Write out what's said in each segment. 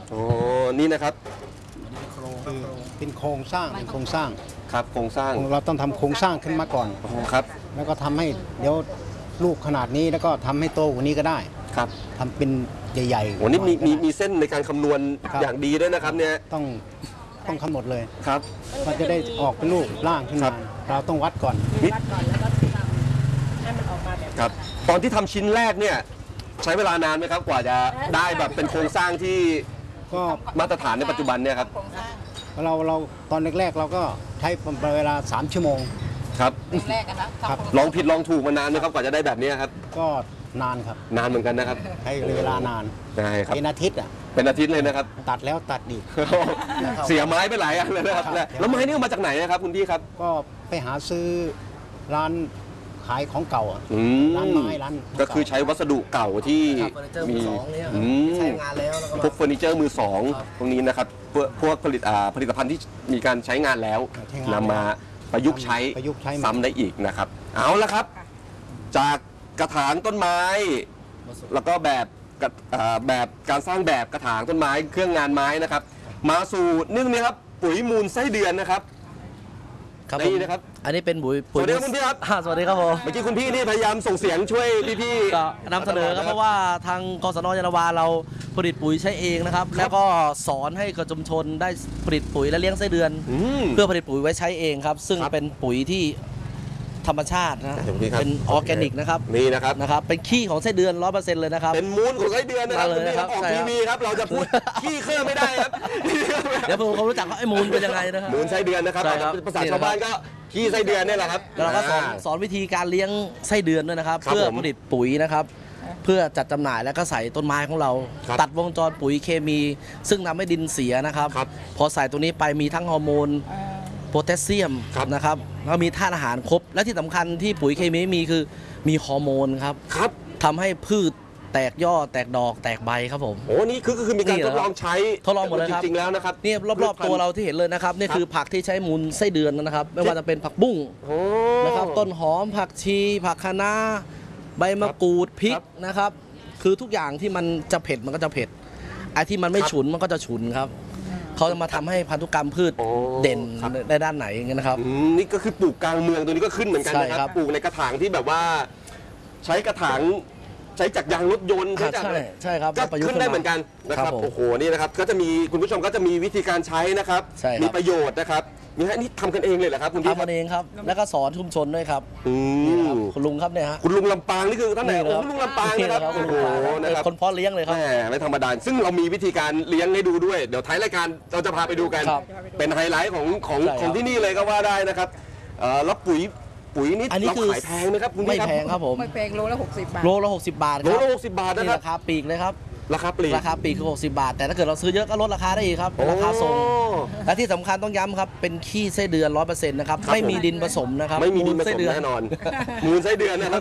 โอ้นี่นะครับเป็นโครงสร้างครับโครงสร้างเราต้องทำโครงสร้างขึ้นมาก่อนครับแล้วก็ทำให้เดี๋ยวลูกขนาดนี้แล้วก็ทำให้โตกว่านี้ก็ได้ครับทำเป็นใหญ่ๆโอ้นี่มีเส้นในการคำนวณอย่างดีด้วยนะครับเนี่ยต้องคำหนดเลยครับมันจะได้ออกเป็นรูปร่างขึ้นมาเราต้องวัดก่อนแล้วก็ทำให้มันออกมาแบบครับตอนที่ทำชิ้นแรกเนี่ยใช้เวลานานไหมครับกว่าจะได้แบบเป็นโครงสร้างที่ก็มาตรฐานในปัจจุบันเนี่ยครับเราตอนแรกๆเราก็ใช้เวลา3 ชั่วโมงครับแรกนะครับลองผิดลองถูกมานานไหมครับกว่าจะได้แบบนี้ครับก็นานครับนานเหมือนกันนะครับใช้เวลานานใช่ครับเป็นอาทิตย์เป็นอาทิตย์เลยนะครับตัดแล้วตัดอีกเสียไม้ไปหลายอันเลยนะครับแล้วไม้นี่มาจากไหนนะครับคุณพี่ครับก็ไปหาซื้อร้านขายของเก่าร้านไม้ร้านก็คือใช้วัสดุเก่าที่มีใช้งานแล้วพวกเฟอร์นิเจอร์มือสองตรงนี้นะครับพวกผลิตภัณฑ์ที่มีการใช้งานแล้วนำมาประยุกต์ใช้ซ้ำได้อีกนะครับเอาละครับจากกระถางต้นไม้แล้วก็แบบการสร้างแบบกระถางต้นไม้เครื่องงานไม้นะครับมาสู่นึ่งนี้ครับปุ๋ยมูลไส้เดือนนะครับนี่นะครับอันนี้เป็นปุ๋ยสวัสดีครับคุณพี่ครับสวัสดีครับผมเมื่อกี้คุณพี่นี่พยายามส่งเสียงช่วยพี่ๆก็นำเสนอครับเพราะว่าทางกศน.ยานาวาเราผลิตปุ๋ยใช้เองนะครับแล้วก็สอนให้กับชุมชนได้ผลิตปุ๋ยและเลี้ยงไส้เดือนเพื่อผลิตปุ๋ยไว้ใช้เองครับซึ่งเป็นปุ๋ยที่ธรรมชาตินะเป็นออร์แกนิกนะครับนี่นะครับเป็นขี้ของไส้เดือน 100% เลยนะครับเป็นมูลของไส้เดือนนะครับออกทีวีครับเราจะพูดขี้เครื่องไม่ได้ครับเดี๋ยวผมรู้จักว่าไอ้มูลเป็นยังไงนะครับมูลไส้เดือนนะครับภาษาชาวบ้านก็ขี้ไส้เดือนนี่แหละครับเราก็สอนวิธีการเลี้ยงไส้เดือนด้วยนะครับเพื่อผลิตปุ๋ยนะครับเพื่อจัดจำหน่ายแล้วก็ใส่ต้นไม้ของเราตัดวงจรปุ๋ยเคมีซึ่งทำให้ดินเสียนะครับพอใส่ตัวนี้ไปมีทั้งฮอร์โมนโพแทสเซียมนะครับแล้วมีธาตุอาหารครบและที่สำคัญที่ปุ๋ยเคมีมีคือมีฮอร์โมนครับทำให้พืชแตกยอดแตกดอกแตกใบครับผมโอ้นี่คือมีการทดลองใช้ทดลองหมดเลยครับจริงๆแล้วนะครับนี่รอบๆตัวเราที่เห็นเลยนะครับนี่คือผักที่ใช้มูลไส้เดือนนะครับไม่ว่าจะเป็นผักบุ้งนะครับต้นหอมผักชีผักคะน้าใบมะกรูดพริกนะครับคือทุกอย่างที่มันจะเผ็ดมันก็จะเผ็ดไอ้ที่มันไม่ฉุนมันก็จะฉุนครับเขาจะมาทำให้พันธุกรรมพืชเด่นในด้านไหนอย่างเงี้ยนะครับนี่ก็คือปลูกกลางเมืองตัวนี้ก็ขึ้นเหมือนกันนะครับปลูกในกระถางที่แบบว่าใช้กระถางใช้จากยางรถยนต์ใช่ครับก็ขึ้นได้เหมือนกันนะครับโอ้โหนี่นะครับก็จะมีคุณผู้ชมก็จะมีวิธีการใช้นะครับมีประโยชน์นะครับนี่ทำกันเองเลยเหรอครับคุณพี่ทำกันเองครับแล้วก็สอนชุมชนด้วยครับคุณลุงครับเนี่ยฮะคุณลุงลำปางนี่คือท่านไหนคุณลุงลำปางนะครับโอ้โหนะครับคนเพาะเลี้ยงเลยครับไม่ธรรมดาซึ่งเรามีวิธีการเลี้ยงให้ดูด้วยเดี๋ยวท้ายรายการเราจะพาไปดูกันเป็นไฮไลท์ของที่นี่เลยก็ว่าได้นะครับแล้วปุ๋ยนี่เราขายแพงไหมครับคุณพี่ครับไม่แพงครับผมไม่แพงโลละ60 บาทโลละ60 บาทโลละ60 บาทนะครับราคาปีกเลยครับราคาปลีกคือ60 บาทแต่ถ้าเกิดเราซื้อเยอะก็ลดราคาได้อีกครับราคาส่งและที่สำคัญต้องย้ำครับเป็นขี้ไส้เดือน 100% นะครับไม่มีดินผสมนะครับไม่มีดินผสมแน่นอนมูลไส้เดือนนะครับ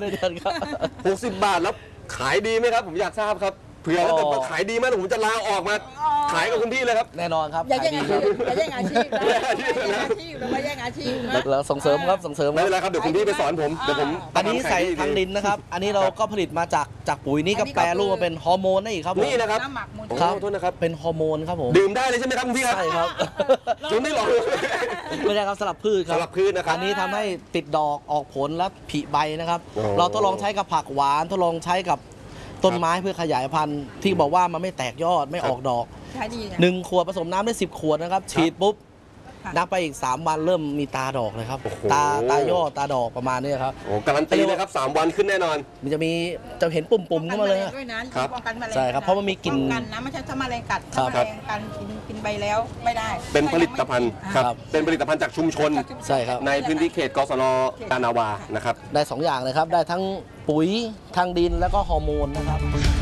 60 บาทแล้วขายดีไหมครับผมอยากทราบครับเผื่อถ้าเกิดขายดีมากผมจะลาออกมาขายกับคุณพี่เลยครับแน่นอนครับอย่าแย่งอาชีพเราแย่งอาชีพเราส่งเสริมครับส่งเสริมไม่เป็นไรครับเดี๋ยวคุณพี่ไปสอนผมเดี๋ยวผมอันนี้ใส่ทางดินนะครับอันนี้เราก็ผลิตมาจากปุ๋ยนี่ก็แปรรูปมาเป็นฮอร์โมนได้อีกครับนี่นะครับครับโทษนะครับเป็นฮอร์โมนครับผมดื่มได้เลยใช่ไหมครับคุณพี่ครับใช่ครับจุ่มไม่หรอกไม่ใช่ครับสลับพืชครับสลับพืชนะครับอันนี้ทำให้ติดดอกออกผลและผลิใบนะครับเราทดลองใช้กับผักหวานทดลองใช้กับต้นไม้เพื่อขยายพันธุ์ที่บอกว่ามันไม่แตกยอดไม่ออกดอก1 ขวดผสมน้ำได้10 ขวดนะครับฉีดปุ๊บนับไปอีก3 วันเริ่มมีตาดอกเลยครับตายอดตาดอกประมาณนี้ครับโอ้การันตีเลยครับ3 วันขึ้นแน่นอนมันจะเห็นปุ่มๆขึ้นมาเลยครับใช่ครับเพราะมันมีกลิ่นกันนะไม่ใช่ถ้าแมลงกัดถ้าแมลงกันกินใบแล้วไม่ได้เป็นผลิตภัณฑ์ครับเป็นผลิตภัณฑ์จากชุมชนใช่ครับในพื้นที่เขตกศน.ยานาวานะครับได้2 อย่างเลยครับได้ทั้งปุ๋ยทางดินแล้วก็ฮอร์โมนนะครับ